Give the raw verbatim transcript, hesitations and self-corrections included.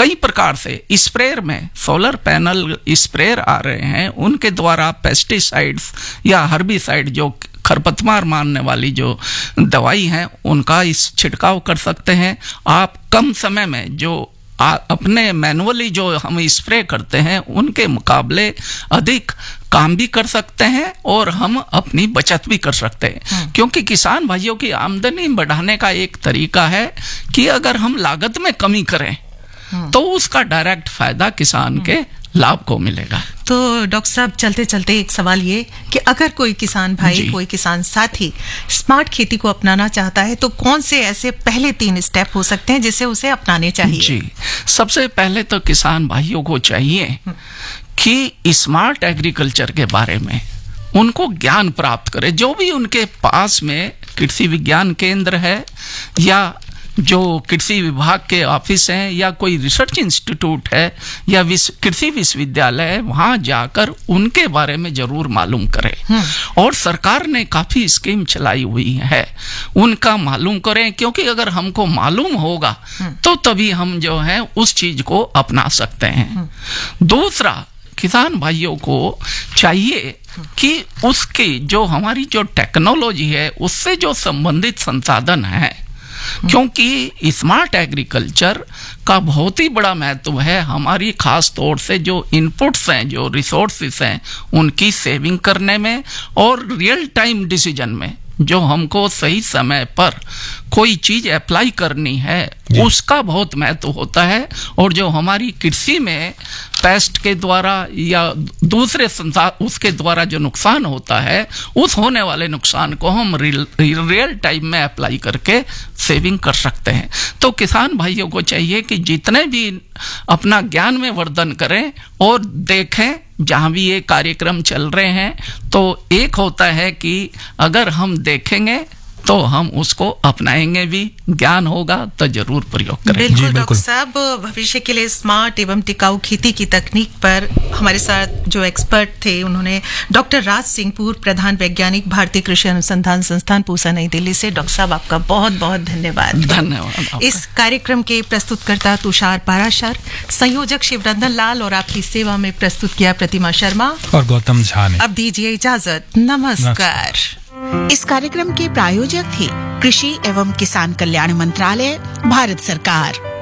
कई प्रकार से स्प्रेयर में सोलर पैनल स्प्रेयर आ रहे हैं, उनके द्वारा पेस्टिसाइड्स या हर्बिसाइड जो खरपतवार मारने वाली जो दवाई है उनका इस छिड़काव कर सकते हैं। आप कम समय में जो आ, अपने मैनुअली जो हम स्प्रे करते हैं उनके मुकाबले अधिक काम भी कर सकते हैं और हम अपनी बचत भी कर सकते हैं। क्योंकि किसान भाइयों की आमदनी बढ़ाने का एक तरीका है कि अगर हम लागत में कमी करें तो उसका डायरेक्ट फायदा किसान के लाभ को मिलेगा। तो डॉक्टर साहब चलते चलते एक सवाल ये कि अगर कोई किसान भाई, कोई किसान साथी स्मार्ट खेती को अपनाना चाहता है तो कौन से ऐसे पहले तीन स्टेप हो सकते हैं जिसे उसे अपनाने चाहिए? जी, सबसे पहले तो किसान भाइयों को चाहिए कि स्मार्ट एग्रीकल्चर के बारे में उनको ज्ञान प्राप्त करें। जो भी उनके पास में कृषि विज्ञान केंद्र है या जो कृषि विभाग के ऑफिस हैं या कोई रिसर्च इंस्टीट्यूट है या कृषि विश्वविद्यालय है, वहां जाकर उनके बारे में जरूर मालूम करें। और सरकार ने काफी स्कीम चलाई हुई है, उनका मालूम करें, क्योंकि अगर हमको मालूम होगा तो तभी हम जो है उस चीज को अपना सकते हैं। दूसरा, किसान भाइयों को चाहिए कि उसकी जो हमारी जो टेक्नोलॉजी है उससे जो संबंधित संसाधन है, क्योंकि स्मार्ट एग्रीकल्चर का बहुत ही बड़ा महत्व है हमारी खास तौर से जो इनपुट्स हैं, जो रिसोर्सेस हैं, उनकी सेविंग करने में और रियल टाइम डिसीजन में जो हमको सही समय पर कोई चीज अप्लाई करनी है उसका बहुत महत्व होता है। और जो हमारी कृषि में पेस्ट के द्वारा या दूसरे संसार उसके द्वारा जो नुकसान होता है, उस होने वाले नुकसान को हम रियल, रियल टाइम में अप्लाई करके सेविंग कर सकते हैं। तो किसान भाइयों को चाहिए कि जितने भी अपना ज्ञान में वर्धन करें और देखें जहां भी ये कार्यक्रम चल रहे हैं, तो एक होता है कि अगर हम देखेंगे तो हम उसको अपनाएंगे भी, ज्ञान होगा तो जरूर प्रयोग करेंगे। बिल्कुल डॉक्टर साहब, भविष्य के लिए स्मार्ट एवं टिकाऊ खेती की तकनीक पर हमारे साथ जो एक्सपर्ट थे उन्होंने डॉक्टर राज सिंह, पूर्व प्रधान वैज्ञानिक, भारतीय कृषि अनुसंधान संस्थान पूसा, नई दिल्ली से। डॉक्टर साहब आपका बहुत बहुत धन्यवाद। धन्यवाद। इस कार्यक्रम के प्रस्तुतकर्ता तुषार पाराशर, संयोजक शिवरंजन लाल और आपकी सेवा में प्रस्तुत किया प्रतिमा शर्मा और गौतम झा ने। अब दीजिए इजाजत, नमस्कार। इस कार्यक्रम के प्रायोजक थे कृषि एवं किसान कल्याण मंत्रालय, भारत सरकार।